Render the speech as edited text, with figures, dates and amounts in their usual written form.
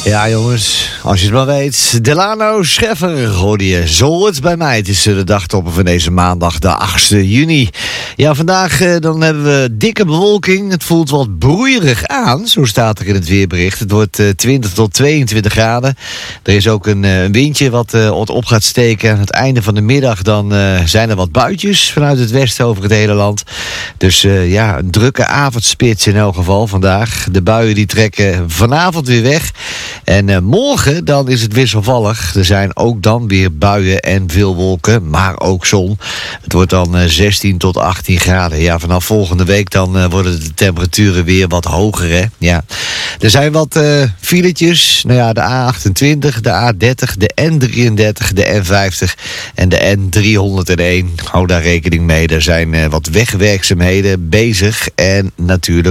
Ja jongens, als je het maar weet. Delano Scheffer hoorde je. Zo het bij mij. Het is de dagtopper van deze maandag, de 8e juni. Ja, vandaag dan hebben we dikke bewolking. Het voelt wat broeierig aan, zo staat er in het weerbericht. Het wordt 20 tot 22 graden. Er is ook een windje wat op gaat steken. Aan het einde van de middag dan zijn er wat buitjes vanuit het westen over het hele land. Dus ja, een drukke avondspits in elk geval vandaag. De buien die trekken vanavond weer weg. En morgen dan is het wisselvallig. Er zijn ook dan weer buien en veel wolken, maar ook zon. Het wordt dan 16 tot 18 graden. Ja, vanaf volgende week dan worden de temperaturen weer wat hoger, hè. Ja. Er zijn wat filetjes. Nou ja, de A28, de A30, de N33, de N50 en de N301. Hou daar rekening mee. Er zijn wat wegwerkzaamheden bezig en natuurlijk